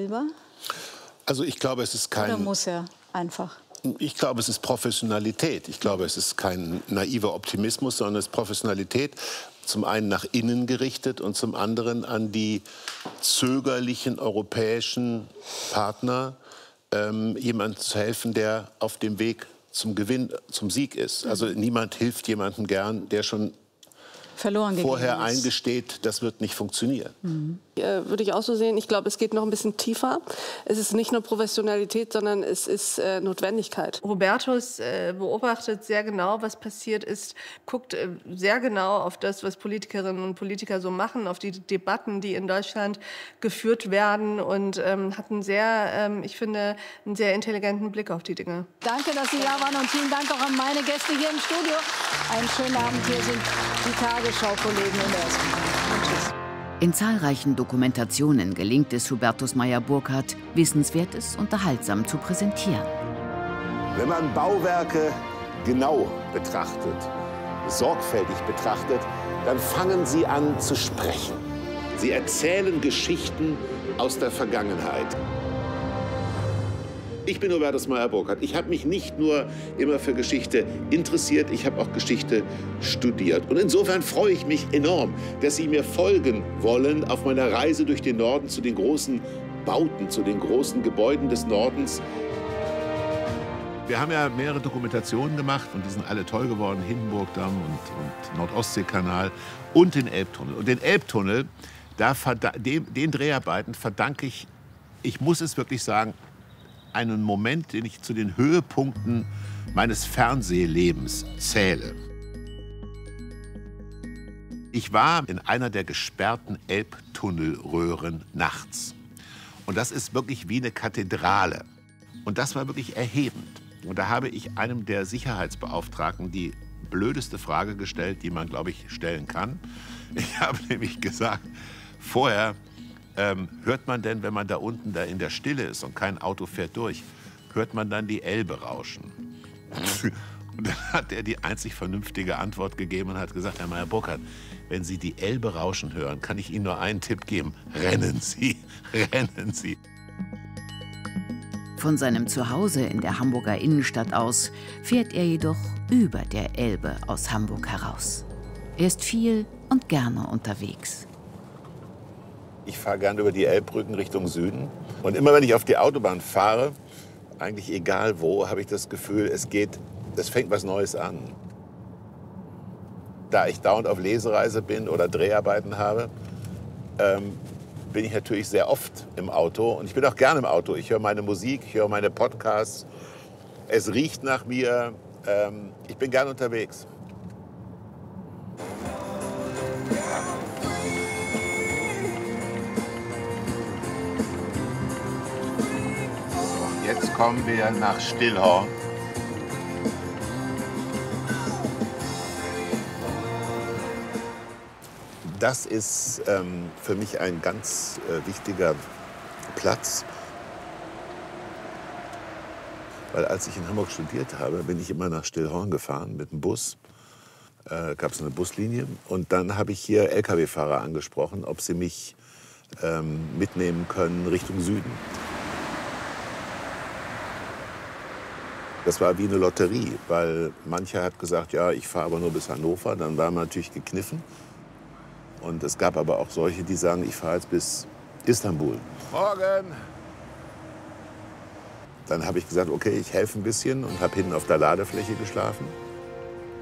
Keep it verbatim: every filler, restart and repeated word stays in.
Silber? Also ich glaube, es ist kein... Oder muss er einfach? Ich glaube, es ist Professionalität. Ich glaube, es ist kein naiver Optimismus, sondern es ist Professionalität. Zum einen nach innen gerichtet und zum anderen an die zögerlichen europäischen Partner, ähm, jemandem zu helfen, der auf dem Weg zum Gewinn, zum Sieg ist. Also niemand hilft jemandem gern, der schon verloren vorher eingesteht, das wird nicht funktionieren. Mhm. Äh, würde ich auch so sehen. Ich glaube, es geht noch ein bisschen tiefer. Es ist nicht nur Professionalität, sondern es ist äh, Notwendigkeit. Hubertus äh, beobachtet sehr genau, was passiert ist, guckt äh, sehr genau auf das, was Politikerinnen und Politiker so machen, auf die Debatten, die in Deutschland geführt werden und ähm, hat einen sehr, ähm, ich finde, einen sehr intelligenten Blick auf die Dinge. Danke, dass Sie da waren und vielen Dank auch an meine Gäste hier im Studio. Einen schönen Abend. Hier sind die Tagesschau-Kollegen in der Öffentlichkeit. Tschüss. In zahlreichen Dokumentationen gelingt es Hubertus Meyer-Burkhardt, Wissenswertes unterhaltsam zu präsentieren. Wenn man Bauwerke genau betrachtet, sorgfältig betrachtet, dann fangen sie an zu sprechen. Sie erzählen Geschichten aus der Vergangenheit. Ich bin Hubertus Meyer-Burkhardt. Ich habe mich nicht nur immer für Geschichte interessiert, ich habe auch Geschichte studiert. Und insofern freue ich mich enorm, dass Sie mir folgen wollen auf meiner Reise durch den Norden zu den großen Bauten, zu den großen Gebäuden des Nordens. Wir haben ja mehrere Dokumentationen gemacht und die sind alle toll geworden. Hindenburgdamm und, und Nord-Ostsee-Kanal und den Elbtunnel. Und den Elbtunnel, da dem, den Dreharbeiten verdanke ich, ich muss es wirklich sagen, einen Moment, den ich zu den Höhepunkten meines Fernsehlebens zähle. Ich war in einer der gesperrten Elbtunnelröhren nachts. Und das ist wirklich wie eine Kathedrale. Und das war wirklich erhebend. Und da habe ich einem der Sicherheitsbeauftragten die blödeste Frage gestellt, die man, glaube ich, stellen kann. Ich habe nämlich gesagt, vorher, Ähm, hört man denn, wenn man da unten da in der Stille ist und kein Auto fährt durch, hört man dann die Elbe rauschen? Und dann hat er die einzig vernünftige Antwort gegeben und hat gesagt, Herr Meyer-Burkhardt, wenn Sie die Elbe rauschen hören, kann ich Ihnen nur einen Tipp geben. Rennen Sie, rennen Sie. Von seinem Zuhause in der Hamburger Innenstadt aus fährt er jedoch über der Elbe aus Hamburg heraus. Er ist viel und gerne unterwegs. Ich fahre gerne über die Elbbrücken Richtung Süden. Und immer wenn ich auf die Autobahn fahre, eigentlich egal wo, habe ich das Gefühl, es geht, es fängt was Neues an. Da ich dauernd auf Lesereise bin oder Dreharbeiten habe, ähm, bin ich natürlich sehr oft im Auto. Und ich bin auch gerne im Auto. Ich höre meine Musik, ich höre meine Podcasts. Es riecht nach mir. Ähm, ich bin gerne unterwegs. Jetzt kommen wir nach Stillhorn. Das ist ähm, für mich ein ganz äh, wichtiger Platz. Weil als ich in Hamburg studiert habe, bin ich immer nach Stillhorn gefahren mit dem Bus. Äh, gab es eine Buslinie. Und dann habe ich hier L K W-Fahrer angesprochen, ob sie mich ähm, mitnehmen können Richtung Süden. Das war wie eine Lotterie, weil mancher hat gesagt, ja, ich fahre aber nur bis Hannover. Dann war man natürlich gekniffen. Und es gab aber auch solche, die sagen, ich fahre jetzt bis Istanbul. Morgen! Dann habe ich gesagt, okay, ich helfe ein bisschen und habe hinten auf der Ladefläche geschlafen.